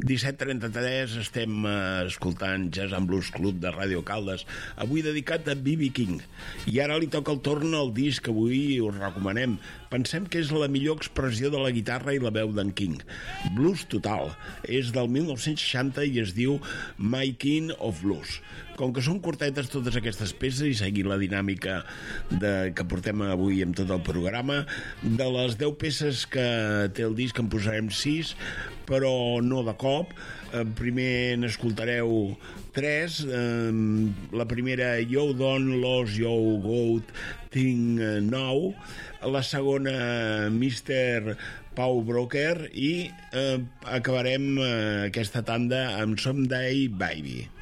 17:33, estem escoltant Jazz and Blues Club de Ràdio Caldes, avui dedicat a B.B. King. I ara li toca el torn al disc que avui us recomanem. Pensem que és la millor expressió de la guitarra i la veu d'en King. Blues total. És del 1960 i es diu My King of Blues. Com que són curtetes totes aquestes peces i seguint la dinàmica que portem avui amb tot el programa, de les 10 peces que té el disc en posarem 6, però no de cop. Primer n'escoltareu 3. La primera, You Don't Lose Your Goat Thing Now. La segona, Mr. Pau Broker. I acabarem aquesta tanda amb Someday Baby.